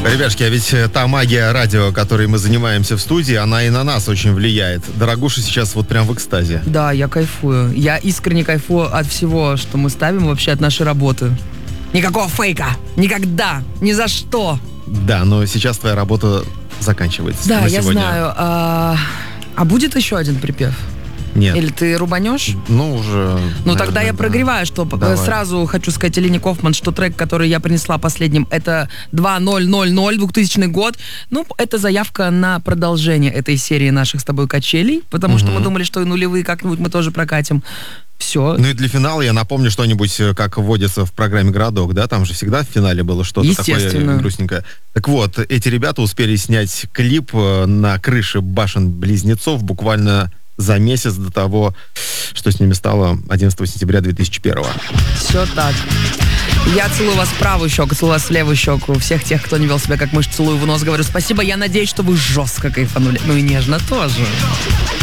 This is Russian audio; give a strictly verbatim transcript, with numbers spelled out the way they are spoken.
Ребяшки, а ведь та магия радио, которой мы занимаемся в студии, она и на нас очень влияет. Дорогуша сейчас вот прям в экстазе. Да, я кайфую. Я искренне кайфую от всего, что мы ставим, вообще от нашей работы. Никакого фейка. Никогда. Ни за что. Да, но сейчас твоя работа заканчивается. Да, на я сегодня. знаю. А, а будет еще один припев? Нет. Или ты рубанешь? Ну, уже... Ну, наверное, тогда я да. прогреваю, что Давай. сразу хочу сказать Елене Кофман, что трек, который я принесла последним, это два тысячи двухтысячный год. Ну, это заявка на продолжение этой серии наших с тобой качелей, потому Угу. что мы думали, что и нулевые как-нибудь мы тоже прокатим. Все. Ну и для финала я напомню что-нибудь, как вводится в программе «Городок», да? Там же всегда в финале было что-то такое Естественно. грустненькое. Так вот, эти ребята успели снять клип на крыше башен-близнецов буквально за месяц до того, что с ними стало одиннадцатого сентября две тысячи первого. Все так. Я целую вас в правую щеку, целую вас в левую щеку. Всех тех, кто не вел себя как мышь, целую в нос. Говорю спасибо. Я надеюсь, что вы жестко кайфанули. Ну и нежно тоже.